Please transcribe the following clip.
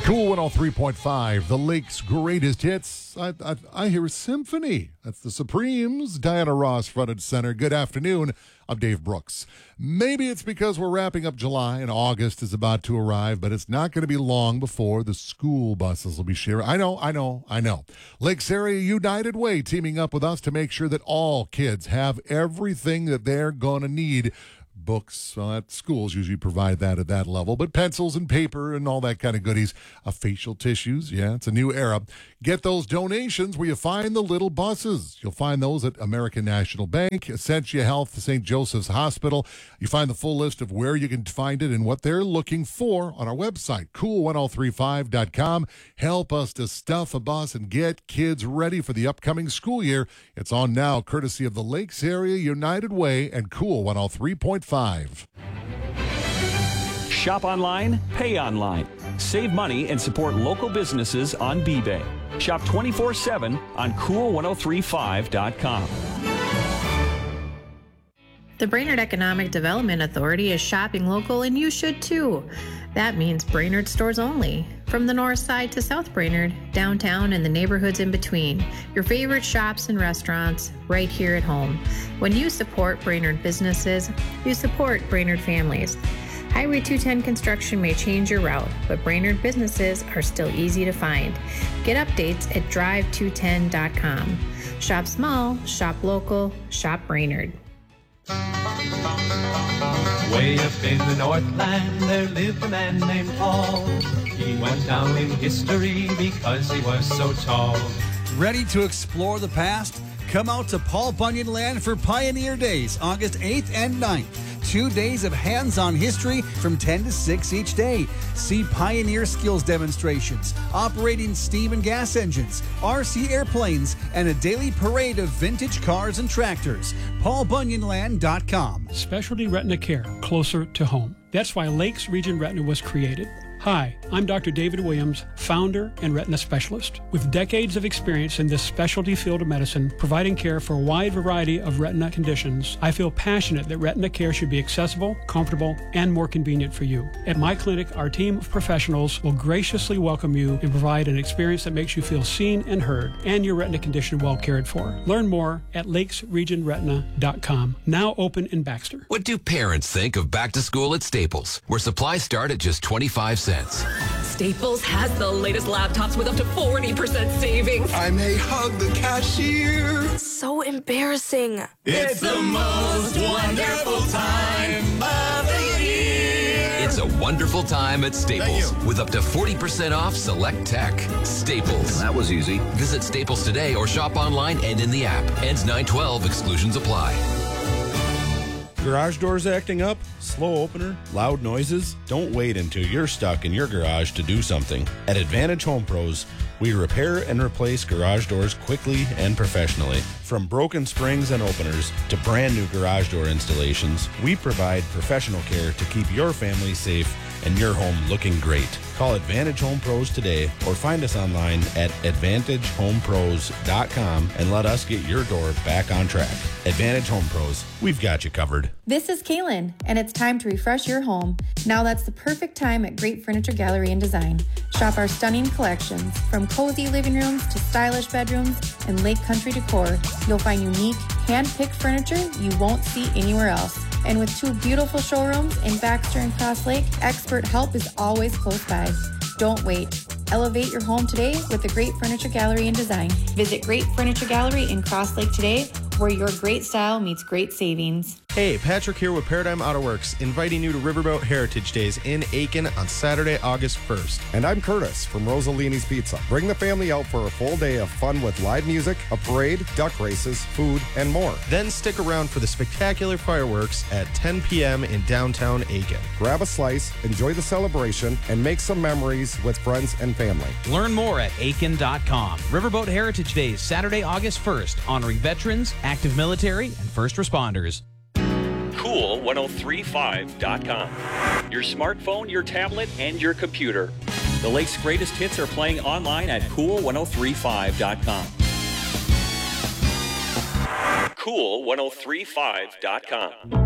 Cool 103.5, the Lake's greatest hits. I hear a symphony. That's the Supremes. Diana Ross, front and center. Good afternoon. I'm Dave Brooks. Maybe it's because we're wrapping up July and August is about to arrive, but it's not going to be long before the school buses will be sharing. I know. Lakes Area United Way teaming up with us to make sure that all kids have everything that they're going to need. Books at schools usually provide that at that level, but pencils and paper and all that kind of goodies. Facial tissues, yeah, it's a new era. Get those donations where you find the little buses. You'll find those at American National Bank, Essentia Health, St. Joseph's Hospital. You find the full list of where you can find it and what they're looking for on our website, cool1035.com. Help us to stuff a bus and get kids ready for the upcoming school year. It's on now, courtesy of the Lakes Area United Way and Cool 103.5. Shop online, pay online. Save money and support local businesses on B-Bay. Shop 24/7 on cool1035.com. The Brainerd Economic Development Authority is shopping local, and you should too. That means Brainerd stores only. From the north side to South Brainerd, downtown, and the neighborhoods in between. Your favorite shops and restaurants right here at home. When you support Brainerd businesses, you support Brainerd families. Highway 210 construction may change your route, but Brainerd businesses are still easy to find. Get updates at drive210.com. Shop small, shop local, shop Brainerd. Way up in the Northland, there lived a man named Paul. He went down in history because he was so tall. Ready to explore the past? Come out to Paul Bunyan Land for Pioneer Days, August 8th and 9th. 2 days of hands-on history from 10 to 6 each day. See pioneer skills demonstrations, operating steam and gas engines, RC airplanes, and a daily parade of vintage cars and tractors. PaulBunyanLand.com. Specialty retina care, closer to home. That's why Lakes Region Retina was created. Hi, I'm Dr. David Williams, founder and retina specialist. With decades of experience in this specialty field of medicine, providing care for a wide variety of retina conditions, I feel passionate that retina care should be accessible, comfortable, and more convenient for you. At my clinic, our team of professionals will graciously welcome you and provide an experience that makes you feel seen and heard, and your retina condition well cared for. Learn more at lakesregionretina.com. Now open in Baxter. What do parents think of back to school at Staples, where supplies start at just 25 cents? Staples has the latest laptops with up to 40% savings. I may hug the cashier. So embarrassing. It's the most wonderful time of the year. It's a wonderful time at Staples with up to 40% off select tech. Staples. That was easy. Visit Staples today or shop online and in the app. Ends 9/12. Exclusions apply. Garage doors acting up? Slow opener? Loud noises? Don't wait until you're stuck in your garage to do something. At Advantage Home Pros, we repair and replace garage doors quickly and professionally. From broken springs and openers to brand new garage door installations, we provide professional care to keep your family safe and your home looking great. Call Advantage Home Pros today or find us online at AdvantageHomePros.com and let us get your door back on track. Advantage Home Pros, we've got you covered. This is Kaylin, and it's time to refresh your home. Now that's the perfect time at Great Furniture Gallery and Design. Shop our stunning collections, from cozy living rooms to stylish bedrooms and lake country decor. You'll find unique, hand-picked furniture you won't see anywhere else. And with 2 beautiful showrooms in Baxter and Cross Lake, expert help is always close by. Don't wait. Elevate your home today with the Great Furniture Gallery and Design. Visit Great Furniture Gallery in Cross Lake today, where your great style meets great savings. Hey, Patrick here with Paradigm AutoWorks, inviting you to Riverboat Heritage Days in Aiken on Saturday, August 1st. And I'm Curtis from Rosalini's Pizza. Bring the family out for a full day of fun with live music, a parade, duck races, food, and more. Then stick around for the spectacular fireworks at 10 p.m. in downtown Aiken. Grab a slice, enjoy the celebration, and make some memories with friends and family. Learn more at aiken.com. Riverboat Heritage Days, Saturday, August 1st, honoring veterans, active military, and first responders. Cool1035.com. Your smartphone, your tablet, and your computer. The Lake's greatest hits are playing online at cool1035.com. Cool1035.com.